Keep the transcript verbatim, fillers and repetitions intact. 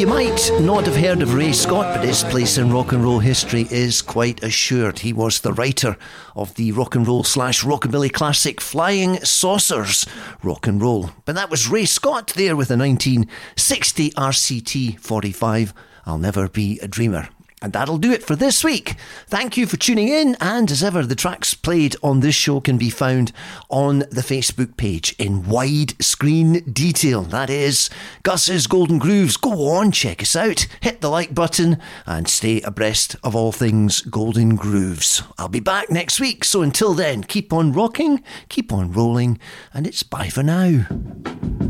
You might not have heard of Ray Scott, but his place in rock and roll history is quite assured. He was the writer of the rock and roll slash rockabilly classic Flying Saucers Rock and Roll. But that was Ray Scott there with a nineteen sixty R C T forty-five, I'll Never Be a Dreamer. And that'll do it for this week. Thank you for tuning in, and as ever, the tracks played on this show can be found on the Facebook page in widescreen detail. That is Gus's Golden Grooves. Go on, check us out, hit the like button, and stay abreast of all things Golden Grooves. I'll be back next week, so until then, keep on rocking, keep on rolling, and it's bye for now.